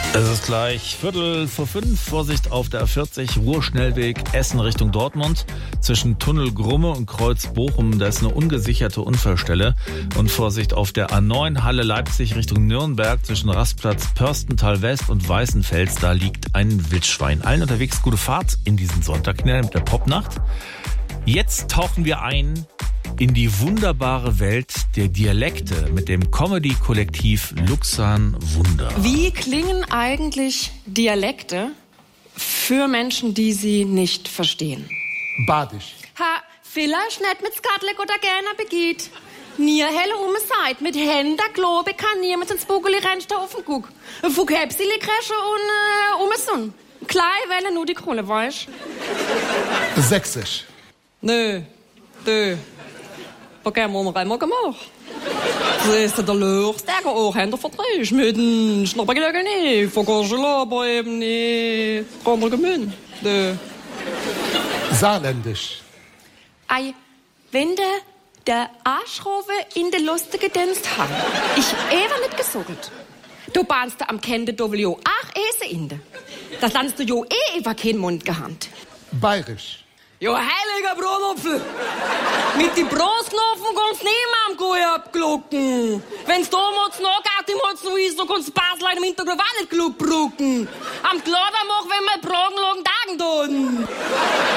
Es ist gleich 4:45. Vorsicht auf der A40, Ruhrschnellweg Essen Richtung Dortmund. Zwischen Tunnel Grumme und Kreuz Bochum, da ist eine ungesicherte Unfallstelle. Und Vorsicht auf der A9 Halle Leipzig Richtung Nürnberg. Zwischen Rastplatz Pörstental West und Weißenfels, da liegt ein Wildschwein. Allen unterwegs gute Fahrt in diesen Sonntag mit der Popnacht. Jetzt tauchen wir ein in die wunderbare Welt der Dialekte mit dem Comedy-Kollektiv Luxan Wunder. Wie klingen eigentlich Dialekte für Menschen, die sie nicht verstehen? Badisch. Ha, vielleicht nicht mit Skatlik oder gerne begeht. Nie helle Seid mit Händen Globe kann niemand ins Bugeli rennst auf den Guck. Vokabsili Kresche und Sonn. Klein Welle nur die Krone, weißt? Sächsisch. Nö. Okay, haben wir einmal gemacht. Das ist der Löchste, der auch Hände verdreht. Mit dem Schnappergelöge nicht. Vergorschel aber eben nicht. Andere Gemünd. Saarländisch. Ei, wenn der Arschrobe in der lustige Dienst hat. Ich ever nicht gesucht. Du bahnst am Kende W. Ach, Ese Inde. Das landest du jo über keinen Mund gehabt. Bayerisch. Jo, heiliger Brotopfel! Mit die Brustknopfen kannst niemand gut abglucken. Wenn's damals noch geht, im Holz so ist, so kannst du Basel im Hintergrund auch nicht klug brucken. Am Glader mach, wenn wir Pragen lagen Tagen tun.